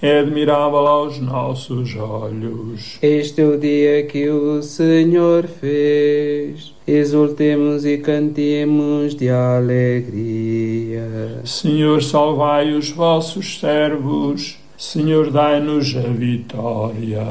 é admirável aos nossos olhos. Este é o dia que o Senhor fez. Exultemos e cantemos de alegria. Senhor, salvai os vossos servos. Senhor, dai-nos a vitória.